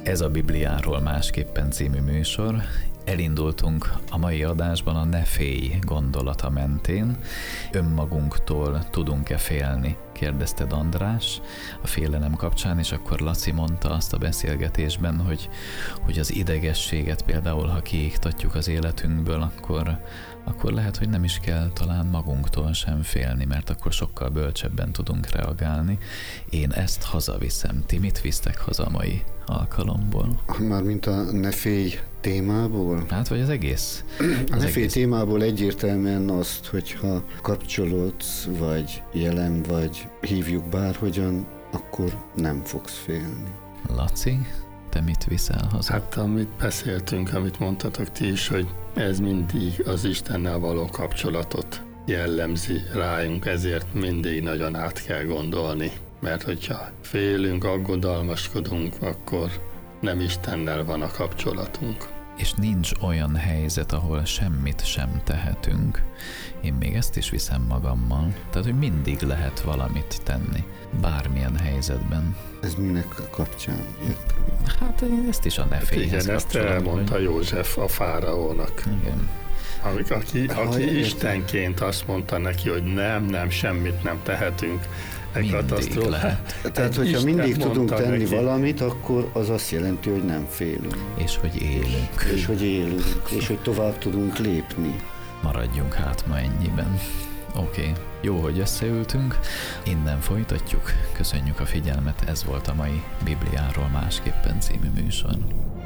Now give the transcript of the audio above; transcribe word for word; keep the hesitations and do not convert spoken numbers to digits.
Ez a Bibliáról másképpen című műsor. Elindultunk a mai adásban a ne félj gondolata mentén. Önmagunktól tudunk-e félni? Kérdezted, András, a félelem kapcsán, és akkor Laci mondta azt a beszélgetésben, hogy, hogy az idegességet például, ha kiiktatjuk az életünkből, akkor, akkor lehet, hogy nem is kell talán magunktól sem félni, mert akkor sokkal bölcsebben tudunk reagálni. Én ezt hazaviszem. Ti mit visztek haza a mai alkalomból? Mármint a ne félj témából? Hát, vagy az egész? A Az ne félj egész. témából egyértelműen azt, hogyha kapcsolódsz, vagy jelen vagy, hívjuk bárhogyan, akkor nem fogsz félni. Laci, te mit viszel haza? Hát amit beszéltünk, amit mondtatok ti is, hogy ez mindig az Istennel való kapcsolatot jellemzi rájunk, ezért mindig nagyon át kell gondolni. Mert hogyha félünk, aggodalmaskodunk, akkor nem Istennel van a kapcsolatunk. És nincs olyan helyzet, ahol semmit sem tehetünk. Én még ezt is viszem magammal. Tehát, hogy mindig lehet valamit tenni. Bármilyen helyzetben. Ez minek a kapcsán? Hát én ezt is a ne félhez Igen, ezt kapcsolom, elmondta hogy... József a fáraónak. Igen. Aki, aki, Ha, aki értem. istenként azt mondta neki, hogy nem, nem, semmit nem tehetünk. Egy Mindig katasztrófa. lehet. Tehát, hogyha Isten mindig tudunk mondta tenni neki. valamit, akkor az azt jelenti, hogy nem félünk. És hogy élünk. És hogy élünk, és hogy tovább tudunk lépni. Maradjunk hát ma ennyiben. Oké, okay. Jó, hogy összeültünk. Innen folytatjuk. Köszönjük a figyelmet. Ez volt a mai Bibliáról másképpen című műsor.